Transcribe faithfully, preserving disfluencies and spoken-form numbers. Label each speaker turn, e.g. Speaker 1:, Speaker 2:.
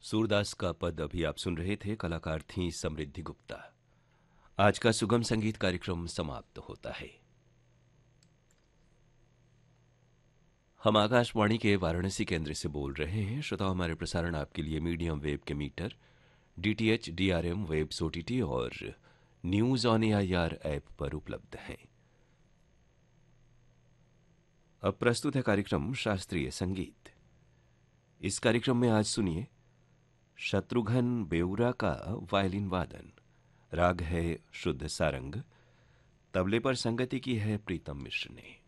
Speaker 1: सूरदास का पद अभी आप सुन रहे थे, कलाकार थी समृद्धि गुप्ता। आज का सुगम संगीत कार्यक्रम समाप्त होता है। हम आकाशवाणी के वाराणसी केंद्र से बोल रहे हैं। श्रोताओं, हमारे प्रसारण आपके लिए मीडियम वेव के metre, DTH, DRM, webs OTT और न्यूज ऑन एआईआर ऐप पर उपलब्ध हैं। अब प्रस्तुत है कार्यक्रम शास्त्रीय संगीत। इस कार्यक्रम में आज सुनिए शत्रुघ्न बेउरा का वायलिन वादन। राग है शुद्ध सारंग। तबले पर संगति की है प्रीतम मिश्र ने।